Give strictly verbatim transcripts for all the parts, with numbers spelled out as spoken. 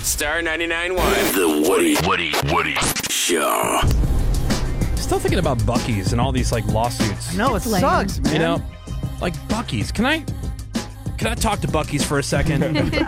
Star ninety-nine point one. The Woody, Woody, Woody Show. Still thinking about Buc-ee's and all these like lawsuits. No, it It's lame. sucks, man. You know, like Buc-ee's. Can I can I talk to Buc-ee's for a second?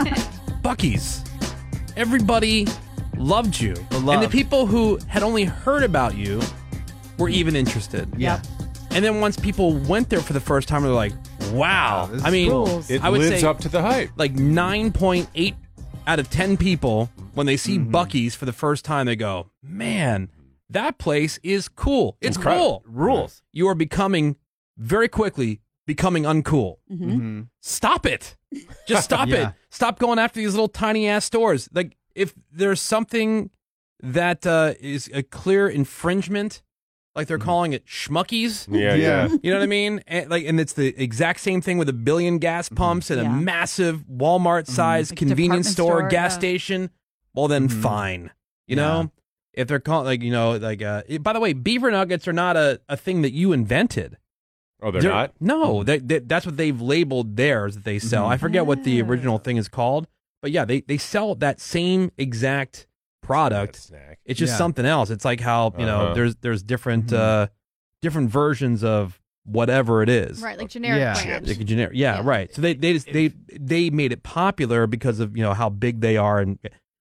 Buc-ee's. Everybody loved you. The love. And the people who had only heard about you were even interested. Yeah. And then once people went there for the first time, they're like, wow. This is I mean, rules. It I would lives say up to the hype. like nine point eight out of ten people, when they see Buc-ee's for the first time, they go, man, that place is cool. It's Incredible. cool. Rules. You are becoming, very quickly, becoming uncool. Mm-hmm. Stop it. Just stop Yeah. it. Stop going after these little tiny ass stores. Like, if there's something that uh, is a clear infringement, like they're calling it Schmuckies. Yeah, Yeah. yeah. You know what I mean? And, like, and it's the exact same thing with a billion gas pumps and Yeah. a massive Walmart-sized Like convenience department store, store, gas yeah. station. Well, then Mhm. fine. You Yeah. know, if they're calling, like, you know, like, uh, by the way, beaver nuggets are not a, a thing that you invented. Oh, they're, They're- not? No, they, they, that's what they've labeled theirs that they sell. Mhm. I forget what the Oh. original thing is called, but yeah, they, they sell that same exact product. That snack. It's just Yeah. something else. It's like how you know Uh-huh. there's there's different Mhm. uh, different versions of whatever it is. Right, like generic Yeah. brands. Like a generic, yeah, Yeah. right. So they they just, they they made it popular because of you know how big they are and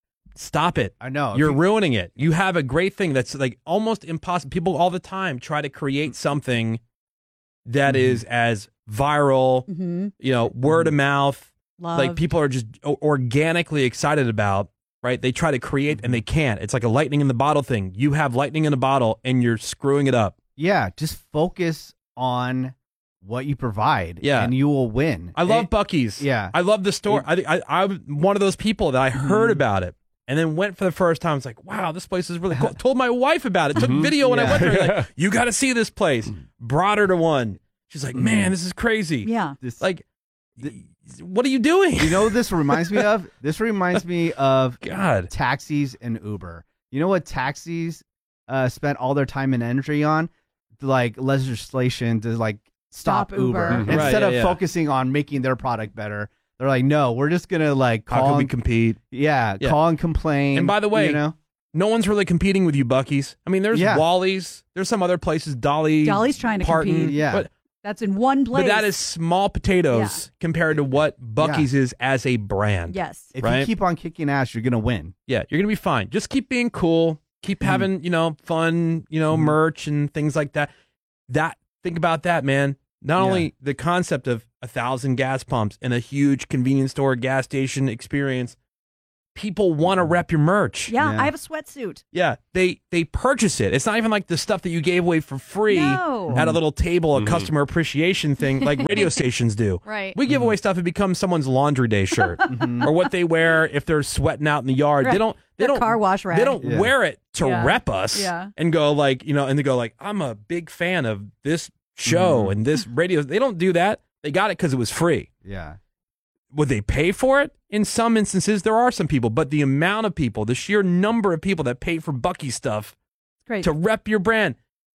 stop it. I know. If You're you- ruining it. You have a great thing that's like almost impossible. People all the time try to create something that Mhm. is as viral, Mm-hmm. you know, word of mouth, Love. like people are just o- organically excited about, right? They try to create and they can't. It's like a lightning in the bottle thing. You have lightning in a bottle and you're screwing it up. Yeah, just focus on what you provide. Yeah. And you will win. I love It- Buc-ee's. yeah. I love the store. I, I, I'm one of those people that I heard Mhm. about it and then went for the first time. It's like, wow, this place is really cool. Told my wife about it. Took video when I Yeah. went there. Like, you got to see this place. Brought her to one. She's like, man, this is crazy. yeah. This- Like, what are you doing? you know what this reminds me of? This reminds me of God. taxis and Uber. You know what taxis uh, spent all their time and energy on? Like legislation to like stop, Stop Uber, Uber. Mhm. instead Right, yeah, of yeah. focusing on making their product better. They're like, no, we're just gonna like How call, can we and, compete? yeah, Yeah. call and complain. And by the way, you know, No one's really competing with you, Buc-ee's. I mean, there's Yeah. Wally's. There's some other places. Dolly. Dolly's trying to Parton, compete. Yeah. But, That's in one place. but that is small potatoes compared to what Buc-ee's is as a brand. yes. if right? you keep on kicking ass, you're gonna win. Yeah, you're going to be fine. Just keep being cool. Keep Mm-hmm. having, you know, fun, you know, merch and things like that. That think about that, man. Not Yeah. only the concept of a thousand gas pumps and a huge convenience store gas station experience, people want to rep your merch. Yeah, Yeah. I have a sweatsuit. Yeah, they they purchase it. It's not even like the stuff that you gave away for free No. at a little table, a Mhm. customer appreciation thing like radio stations do. Right. We give away stuff that becomes someone's laundry day shirt or what they wear if they're sweating out in the yard. They Right. don't they Their don't car wash rag. They don't Yeah. wear it to Yeah. rep us Yeah. and go like, you know, and they go like, I'm a big fan of this show Mhm. and this radio. They don't do that. They got it because it was free. Yeah. Would they pay for it? In some instances, there are some people, but the amount of people, the sheer number of people that pay for Buc-ee stuff Great. to rep your brand,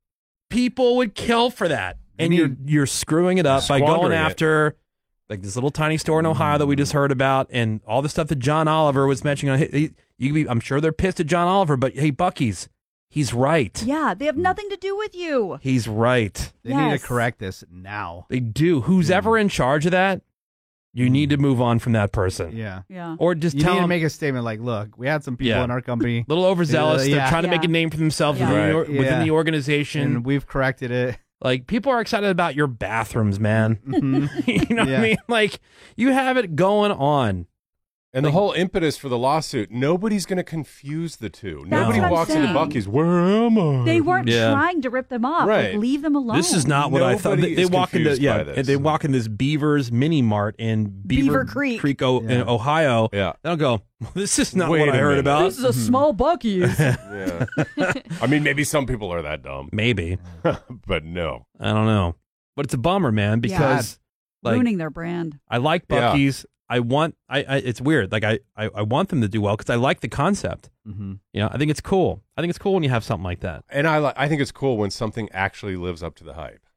people would kill for that. And You you're need- you're screwing it up by going Squandering it. after like this little tiny store in Ohio that we just heard about, and all the stuff that John Oliver was mentioning. On he, he- you can be, I'm sure they're pissed at John Oliver, but hey, Buc-ee's, he's right. Yeah, they have nothing to do with you. He's right. They need Yes. to correct this now. They do. Who's ever in charge of that? You need to move on from that person, Yeah. Yeah. or just You tell need to them make a statement like, look, we had some people Yeah. in our company little overzealous. Yeah, They're trying to make Yeah. a name for themselves Yeah. within, the, Right. or- within Yeah. the organization. and we've corrected it. Like, people are excited about your bathrooms, man. Mhm. You know what Yeah. I mean? Like, you have it going on. And the whole impetus for the lawsuit, nobody's going to confuse the two. That's Nobody what I'm walks into saying. Buc-ee's, where am I? They weren't Yeah. trying to rip them off. Right. Like, leave them alone. This is not what I thought. They, Nobody they is walk into confused yeah, by this. they walk in this Beaver's Mini Mart in Beaver, Beaver Creek. o- in Yeah. Ohio. Yeah. They'll go, this is not Wait what I a heard minute. about. This is a small Buc-ee's. Yeah. I mean, maybe some people are that dumb, Maybe. but no. I don't know. But it's a bummer, man, because like Ruining their brand. I like Yeah. Buc-ee's. I want I, I it's weird. Like I, I, I want them to do well because I like the concept. Mhm. You know, I think it's cool. I think it's cool when you have something like that. And I, li- I think it's cool when something actually lives up to the hype.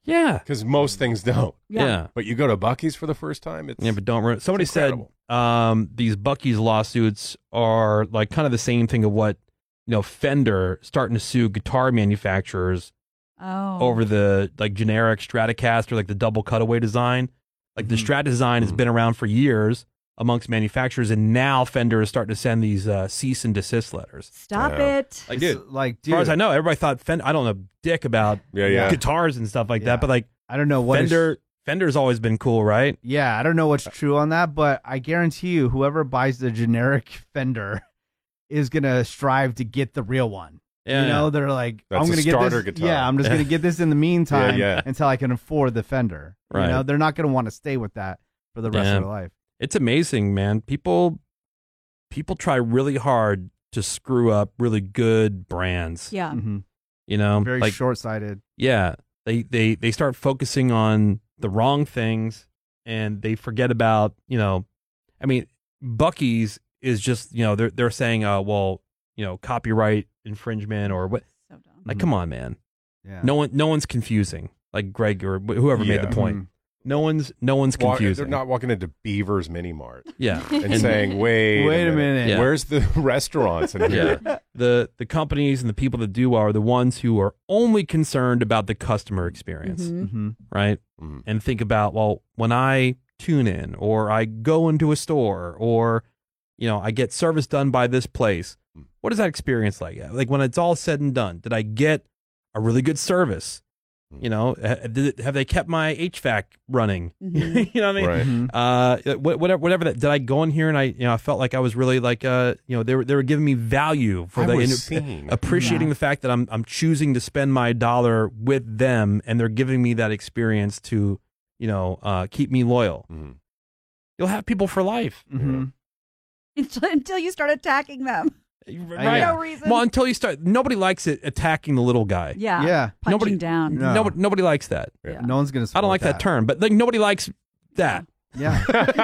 Yeah. Because most things don't. Yeah. Yeah. But you go to Buc-ee's for the first time, it's Yeah, but don't ruin. Somebody it's said incredible. um, these Buc-ee's lawsuits are like kind of the same thing of what you know Fender starting to sue guitar manufacturers Oh. over the like generic Stratocaster, like the double cutaway design. Like the Mhm. Strat design has Mhm. been around for years amongst manufacturers, and now Fender is starting to send these uh, cease and desist letters. Stop Yeah. it. Like, It's dude, like, as dude, far as I know, everybody thought Fender. I don't know dick about Yeah, yeah. guitars and stuff like Yeah. that, but like I don't know what is- Fender, Fender's always been cool, right? Yeah, I don't know what's true on that, but I guarantee you, whoever buys the generic Fender is gonna strive to get the real one. Yeah, you know, they're like, That's I'm a gonna get starter this. guitar. Yeah, I'm just gonna get this in the meantime Yeah, yeah. until I can afford the Fender. Right. You know, they're not gonna want to stay with that for the rest Yeah. of their life. It's amazing, man. People, people try really hard to screw up really good brands. Yeah. hmm You know, Very like short-sighted. yeah, they they they start focusing on the wrong things, and they forget about you know, I mean, Buc-ee's is just you know they're they're saying uh well you know copyright infringement or what So dumb. like come on man, Yeah. no one no one's confusing like Greg or wh- whoever made Yeah. the point. Mhm. No one's no one's Walk- confusing. they're not walking into Beaver's Mini Mart yeah, and saying, "Wait, Wait a minute. Yeah. where's the restaurants?" And yeah. The the companies and the people that do are the ones who are only concerned about the customer experience, Mhm. hmm right? Mhm. And think about, well, when I tune in or I go into a store or you know, I get service done by this place. What is that experience like? Like when it's all said and done, did I get a really good service? You know, ha- did it, have they kept my H V A C running? Mhm. You know what I mean? Right. hmm Uh, wh- whatever, whatever that. Did I go in here and I, you know, I felt like I was really like, uh, you know, they were they were giving me value for I the was in- seen. appreciating Yeah. the fact that I'm I'm choosing to spend my dollar with them, and they're giving me that experience to, you know, uh, keep me loyal. Mhm. You'll have people for life, hmm Until, until you start attacking them. right? yeah. No reason. Well, until you start, nobody likes it attacking the little guy. yeah. Yeah. Punching Nobody- down. No. Nobody, nobody likes that. Yeah. No one's gonna. I don't like that. term, but like nobody likes that, Yeah.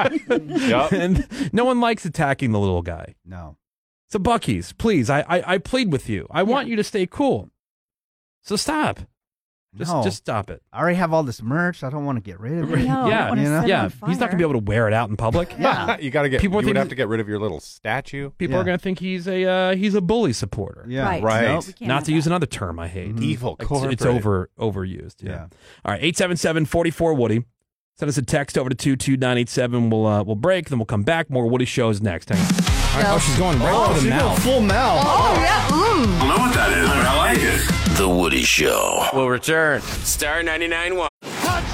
Yup. and no one likes attacking the little guy. No. So Buc-ee's, please, I, I I plead with you. I want you to stay cool. So stop. Just No. just stop it. I already have all this merch. I don't want to get rid of I it. know, I Yeah, don't wanna you know? set it Yeah, on he's not gonna be fire. able to wear it out in public. Yeah. you got to get. People you think would have he's- to get rid of your little statue. People Yeah. are gonna think he's a uh, he's a bully supporter. Yeah. Right. Right. Nope. We can't Not have to use that. another term I hate. Mhm. Evil Like, it's, corporate. it's over overused. Yeah. Yeah. All right, eight seven seven, four four Woody. Send us a text over to two two nine eight seven. We'll uh, we'll break, then we'll come back. More Woody shows next. Hang on. All right, oh, she's going right for the She mouth. go full mouth. I don't know what that is, but I like it. The Woody Show will return. Star ninety-nine point one.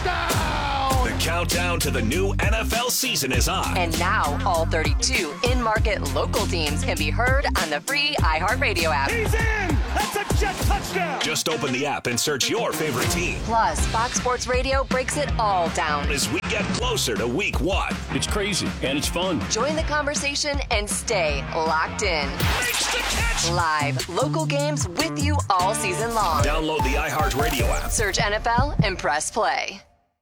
The countdown to the new N F L season is on. And now, all thirty-two in-market local teams can be heard on the free iHeartRadio app. He's in! That's a jet touchdown! Just open the app and search your favorite team Plus, Fox Sports Radio breaks it all down. as we get closer to week one. It's crazy and it's fun. Join the conversation and stay locked in. Makes the catch! Live, local games with you all season long. Download the iHeartRadio app. Search N F L and press play.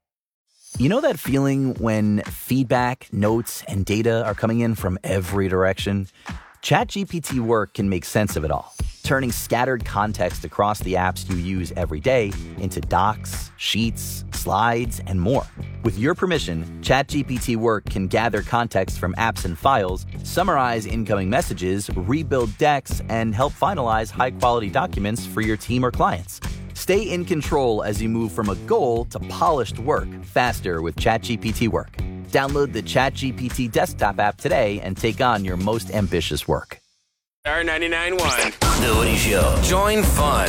You know that feeling when feedback, notes, and data are coming in from every direction? ChatGPT Work can make sense of it all, turning scattered context across the apps you use every day into docs, sheets, slides, and more. With your permission, ChatGPT Work can gather context from apps and files, summarize incoming messages, rebuild decks, and help finalize high-quality documents for your team or clients. Stay in control as you move from a goal to polished work faster with ChatGPT Work. Download the ChatGPT desktop app today and take on your most ambitious work. Star ninety-nine point one. The Woody Show. Join fun.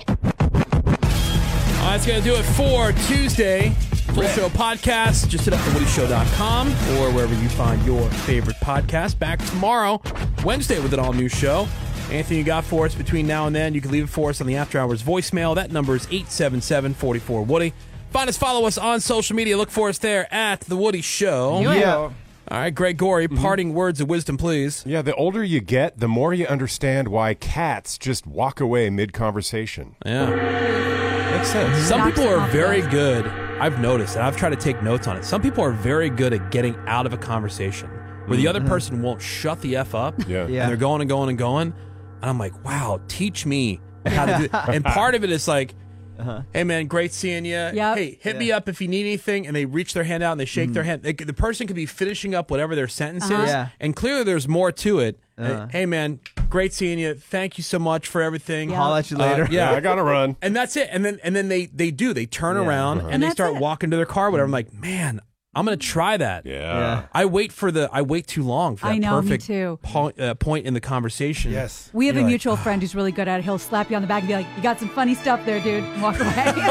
Uh, that's going to do it for Tuesday. Full show podcast. Just hit up the woody show dot com or wherever you find your favorite podcast. Back tomorrow, Wednesday, with an all new show. Anything you got for us between now and then, you can leave it for us on the After Hours voicemail. That number is eight seven seven, four four, Woody. Find us, follow us on social media. Look for us there at The Woody Show. Yeah. All right, Greg Gorey, parting words of wisdom, please. Yeah, the older you get, the more you understand why cats just walk away mid-conversation. Yeah. Makes sense. Some Knocks people them are off very the- good. I've noticed, and I've tried to take notes on it. Some people are very good at getting out of a conversation where the other person won't shut the F up. Yeah. Yeah. And they're going and going and going. And I'm like, wow, teach me how to do it. And part of it is like, Uh-huh. Hey, man, great seeing you. Yep. Hey, hit Yeah. me up if you need anything. And they reach their hand out and they shake their hand. They, the person could be finishing up whatever their sentence Uh-huh. is. Yeah. And clearly there's more to it. Uh-huh. Hey, man, great seeing you. Thank you so much for everything. Yeah. Holler at you Uh, later. yeah. I gotta run. And that's it. And then and then they, they do. They turn Yeah. around Uh-huh. and, And they that's start it. walking to their car, whatever. I'm like, man, I'm going to try that. Yeah. Yeah. I wait for the I wait too long for that I know, me perfect too. po- uh, point in the conversation. Yes. We have You're a like, mutual friend who's really good at it. He'll slap you on the back and be like, "You got some funny stuff there, dude." And walk away.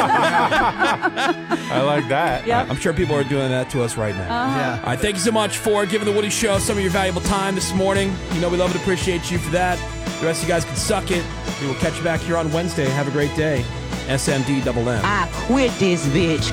I like that. Yep. I'm sure people are doing that to us right now. Yeah. All right, thank you so much for giving the Woody Show some of your valuable time this morning. You know we love and appreciate you for that. The rest of you guys can suck it. We will catch you back here on Wednesday. Have a great day. S M D double M. I quit this bitch.